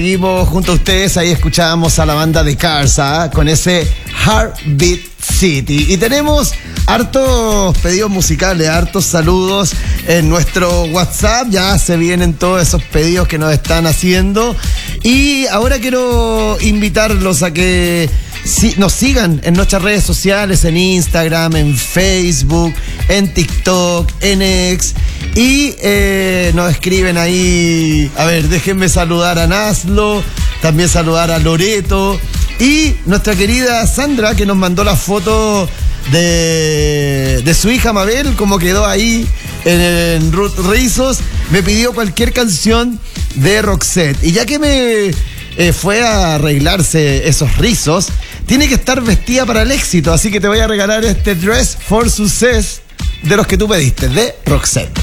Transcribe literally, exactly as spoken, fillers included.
Seguimos junto a ustedes, ahí escuchábamos a la banda de Cars, ¿eh? Con ese Heartbeat City. Y tenemos hartos pedidos musicales, hartos saludos en nuestro WhatsApp. Ya se vienen todos esos pedidos que nos están haciendo. Y ahora quiero invitarlos a que si, nos sigan en nuestras redes sociales, en Instagram, en Facebook, en TikTok, en X. Y eh, nos escriben ahí, a ver, déjenme saludar a Naslo, también saludar a Loreto y nuestra querida Sandra, que nos mandó la foto de, de su hija Mabel, como quedó ahí en, en Ruth Rizos, me pidió cualquier canción de Roxette. Y ya que me eh, fue a arreglarse esos rizos, tiene que estar vestida para el éxito, así que te voy a regalar este Dress for Success de los que tú pediste, de Roxette.